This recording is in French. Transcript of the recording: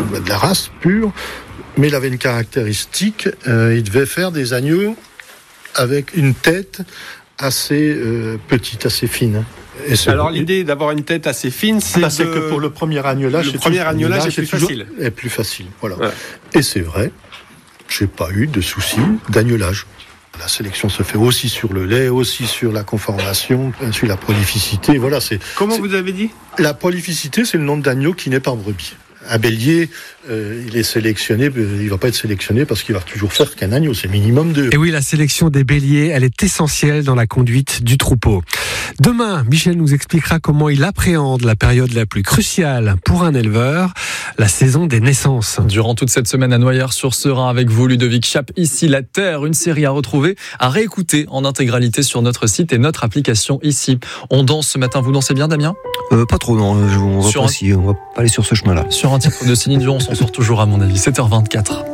de la race pure, mais il avait une caractéristique, il devait faire des agneaux avec une tête assez petite, assez fine. Alors l'idée d'avoir une tête assez fine, c'est que pour le premier agnelage, est plus facile. Voilà. Ouais. Et c'est vrai, j'ai pas eu de soucis d'agnelage. La sélection se fait aussi sur le lait, aussi sur la conformation, sur la prolificité. Voilà, vous avez dit ? La prolificité, c'est le nombre d'agneaux qui naît par brebis. Un bélier, il est sélectionné, il va pas être sélectionné parce qu'il va toujours faire qu'un agneau, c'est minimum 2. Et oui, la sélection des béliers, elle est essentielle dans la conduite du troupeau. Demain, Michel nous expliquera comment il appréhende la période la plus cruciale pour un éleveur, la saison des naissances. Durant toute cette semaine à Noyers-sur-Serein avec vous, Ludovic Chape, Ici la Terre, une série à retrouver, à réécouter en intégralité sur notre site et notre application Ici. On danse ce matin, vous dansez bien Damien ? Pas trop, non, on va pas aller sur ce chemin-là. Sur un titre de Céline Dion, on s'en sort toujours à mon avis, 7h24.